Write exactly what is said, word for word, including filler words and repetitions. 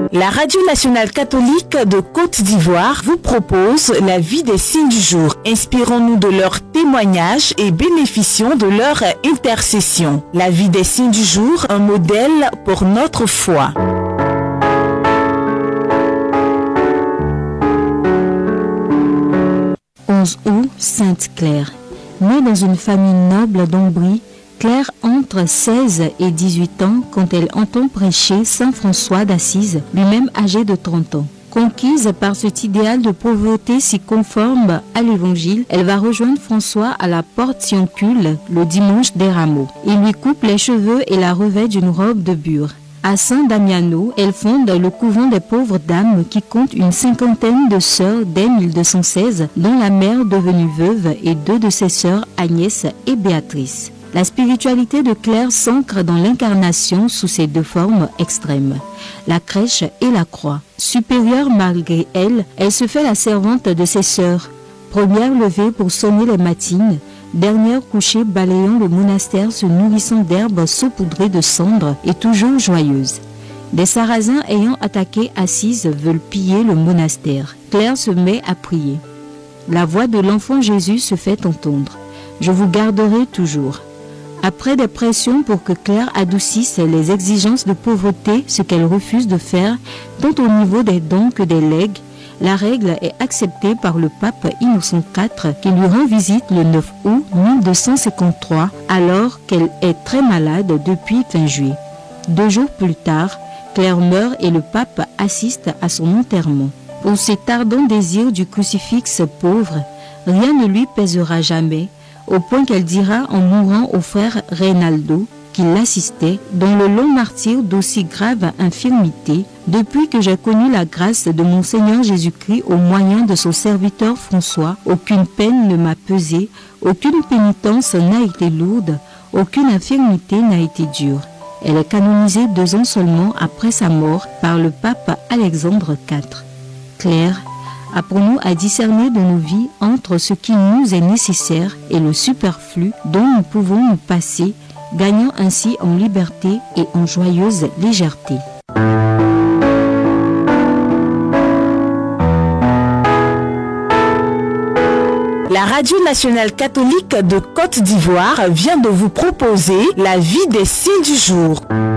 La Radio nationale catholique de Côte d'Ivoire vous propose la vie des signes du jour. Inspirons-nous de leurs témoignages et bénéficions de leur intercession. La vie des signes du jour, un modèle pour notre foi. onze août, Sainte Claire. Née dans une famille noble d'Ombrie, Claire entre seize et dix-huit ans quand elle entend prêcher Saint François d'Assise, lui-même âgé de trente ans. Conquise par cet idéal de pauvreté si conforme à l'évangile, elle va rejoindre François à la porte Sioncule le dimanche des Rameaux. Il lui coupe les cheveux et la revêt d'une robe de bure. À Saint-Damiano, elle fonde le couvent des pauvres dames qui compte une cinquantaine de sœurs dès mille deux cent seize, dont la mère devenue veuve et deux de ses sœurs, Agnès et Béatrice. La spiritualité de Claire s'ancre dans l'incarnation sous ses deux formes extrêmes, la crèche et la croix. Supérieure malgré elle, elle se fait la servante de ses sœurs. Première levée pour sonner les matines, dernière couchée balayant le monastère se nourrissant d'herbes saupoudrées de cendres et toujours joyeuse. Des Sarrasins ayant attaqué Assise veulent piller le monastère. Claire se met à prier. La voix de l'enfant Jésus se fait entendre. Je vous garderai toujours. Après des pressions pour que Claire adoucisse les exigences de pauvreté, ce qu'elle refuse de faire, tant au niveau des dons que des legs, la règle est acceptée par le pape Innocent quatre qui lui rend visite le neuf août mille deux cent cinquante-trois alors qu'elle est très malade depuis fin juillet. Deux jours plus tard, Claire meurt et le pape assiste à son enterrement. Pour cet ardent désir du crucifix pauvre, rien ne lui pèsera jamais, au point qu'elle dira en mourant au frère Reynaldo, qui l'assistait, dans le long martyre d'aussi grave infirmité, depuis que j'ai connu la grâce de mon Seigneur Jésus-Christ au moyen de son serviteur François, aucune peine ne m'a pesé, aucune pénitence n'a été lourde, aucune infirmité n'a été dure. Elle est canonisée deux ans seulement après sa mort par le pape Alexandre quatre. Claire, apprenons à discerner dans nos vies entre ce qui nous est nécessaire et le superflu dont nous pouvons nous passer, gagnant ainsi en liberté et en joyeuse légèreté. La Radio nationale catholique de Côte d'Ivoire vient de vous proposer la vie des signes du jour.